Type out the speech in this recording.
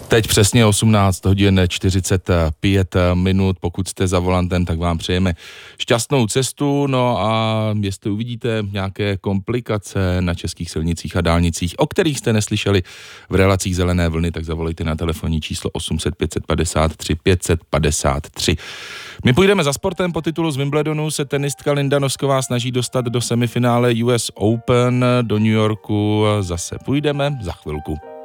Teď přesně 18 hodin 45 minut, pokud jste za volantem, tak vám přejeme šťastnou cestu, no a jestli uvidíte nějaké komplikace na českých silnicích a dálnicích, o kterých jste neslyšeli v relacích Zelené vlny, tak zavolejte na telefonní číslo 800 553 553. My půjdeme za sportem. Po titulu z Wimbledonu se tenistka Linda Nosková snaží dostat do semifinále US Open. Do New Yorku zase půjdeme za chvilku.